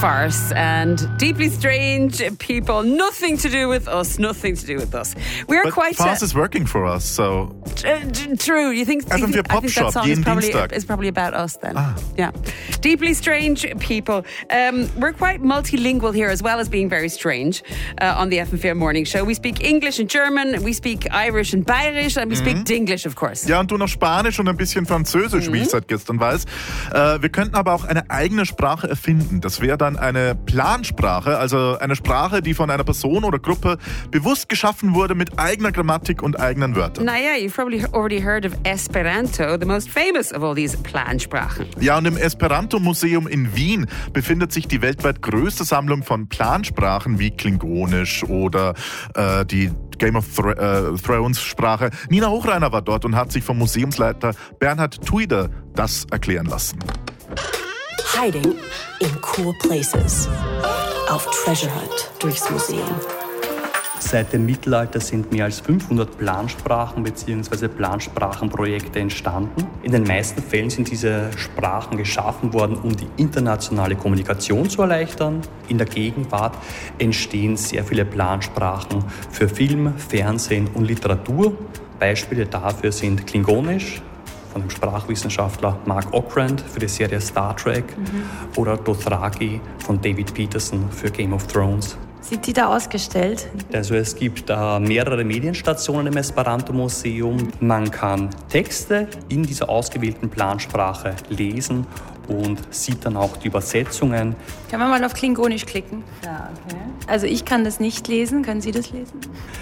farce and deeply strange people. Nothing to do with us. Nothing to do with us. We're But quite farce is working for us, so... True. You think FM4 Pop I think Shop, that song jeden Dienstag. is probably about us then. Yeah. Deeply strange people. We're quite multilingual here as well as being very strange on the FM4 Morning Show. We speak English and German, we speak Irish and Bayerisch, and we speak Dinglish, of course. Ja, und du noch Spanisch und ein bisschen Französisch, wie ich seit gestern weiß. Wir könnten aber auch eine eigene Sprache erfinden. Das wäre dann eine Plansprache, also eine Sprache, die von einer Person oder Gruppe bewusst geschaffen wurde mit eigener Grammatik und eigenen Wörtern. Naja, you've probably already heard of Esperanto, the most famous of all these Plansprachen. Ja, und im Esperanto-Museum in Wien befindet sich die weltweit größte Sammlung von Plansprachen wie Klingonisch oder die Game of Thrones Sprache. Nina Hochreiner war dort und hat sich vom Museumsleiter Bernhard Tuider das erklären lassen. Hiding in cool places. Auf Treasure Hunt durchs Museum. Seit dem Mittelalter sind mehr als 500 Plansprachen bzw. Plansprachenprojekte entstanden. In den meisten Fällen sind diese Sprachen geschaffen worden, um die internationale Kommunikation zu erleichtern. In der Gegenwart entstehen sehr viele Plansprachen für Film, Fernsehen und Literatur. Beispiele dafür sind Klingonisch von dem Sprachwissenschaftler Mark Okrand für die Serie Star Trek oder Dothraki von David Peterson für Game of Thrones. Sind die da ausgestellt? Also es gibt mehrere Medienstationen im Esperanto-Museum. Man kann Texte in dieser ausgewählten Plansprache lesen und sieht dann auch die Übersetzungen. Können wir mal auf Klingonisch klicken? Ja, okay. Also ich kann das nicht lesen. Können Sie das lesen?